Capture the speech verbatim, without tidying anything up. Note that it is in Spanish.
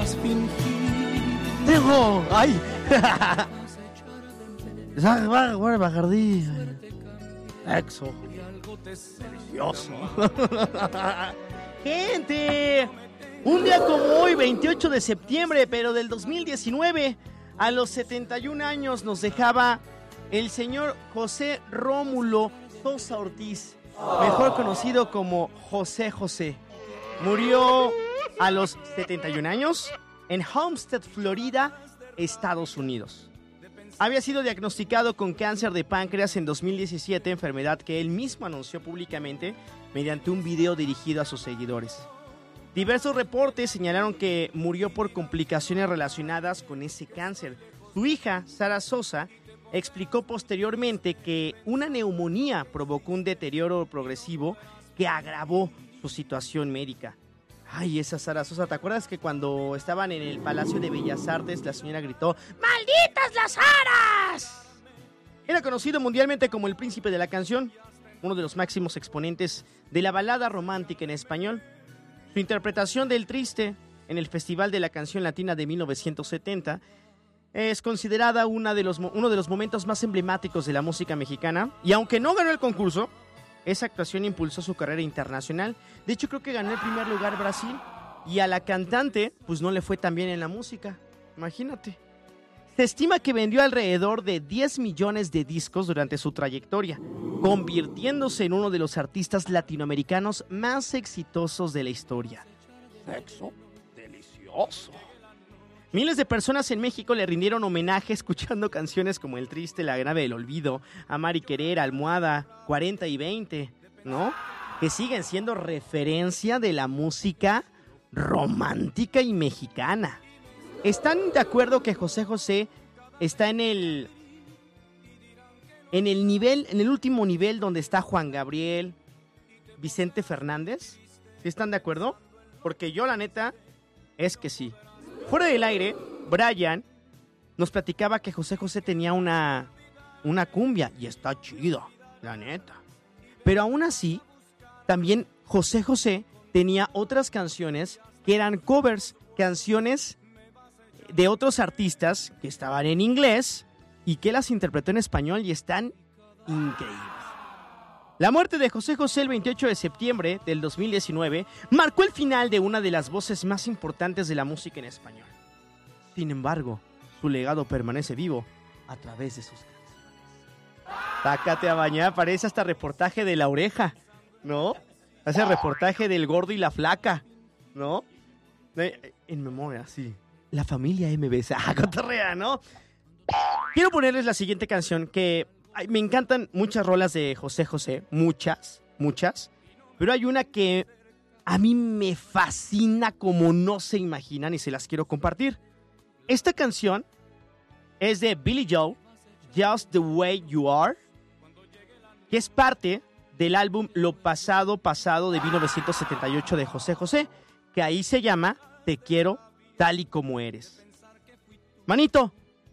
puedes fingir. Tengo, ay. Bacardí. Exo. Delicioso. Gente, un día como hoy, veintiocho de septiembre, pero del dos mil diecinueve, a los setenta y un años nos dejaba el señor José Rómulo Sosa Ortiz, mejor conocido como José José. Murió a los setenta y un años en Homestead, Florida, Estados Unidos. Había sido diagnosticado con cáncer de páncreas en dos mil diecisiete, enfermedad que él mismo anunció públicamente mediante un video dirigido a sus seguidores. Diversos reportes señalaron que murió por complicaciones relacionadas con ese cáncer. Su hija, Sara Sosa, explicó posteriormente que una neumonía provocó un deterioro progresivo que agravó su situación médica. Ay, esa Sara Sosa, ¿te acuerdas que cuando estaban en el Palacio de Bellas Artes la señora gritó ¡Malditas las aras! Era conocido mundialmente como el príncipe de la canción, uno de los máximos exponentes de la balada romántica en español. Su interpretación del Triste en el Festival de la Canción Latina de mil novecientos setenta es considerada una de los, uno de los momentos más emblemáticos de la música mexicana, y aunque no ganó el concurso, esa actuación impulsó su carrera internacional. De hecho, creo que ganó el primer lugar Brasil, y a la cantante pues no le fue tan bien en la música. Imagínate. Se estima que vendió alrededor de diez millones de discos durante su trayectoria, convirtiéndose en uno de los artistas latinoamericanos más exitosos de la historia. Sexo delicioso. Miles de personas en México le rindieron homenaje escuchando canciones como El Triste, La Grave del Olvido, Amar y Querer, Almohada, cuarenta y veinte, ¿no? Que siguen siendo referencia de la música romántica y mexicana. ¿Están de acuerdo que José José está en el en el nivel, en el último nivel donde está Juan Gabriel, Vicente Fernández? ¿Sí están de acuerdo? Porque yo la neta es que sí. Fuera del aire, Brian nos platicaba que José José tenía una, una cumbia, y está chido, la neta. Pero aún así, también José José tenía otras canciones que eran covers, canciones de otros artistas que estaban en inglés y que las interpretó en español y están increíbles. La muerte de José José el veintiocho de septiembre del dos mil diecinueve marcó el final de una de las voces más importantes de la música en español. Sin embargo, su legado permanece vivo a través de sus canciones. Sácate a bañar, parece hasta reportaje de La Oreja, ¿no? Hace reportaje del Gordo y la Flaca, ¿no? En memoria, sí. La familia M B C. ¡Ah, cotorrea!, ¿no? Quiero ponerles la siguiente canción que... Ay, me encantan muchas rolas de José José, muchas, muchas, pero hay una que a mí me fascina como no se imaginan y se las quiero compartir. Esta canción es de Billy Joel, Just the Way You Are, que es parte del álbum Lo Pasado Pasado de mil novecientos setenta y ocho de José José, que ahí se llama Te Quiero Tal y Como Eres. Manito,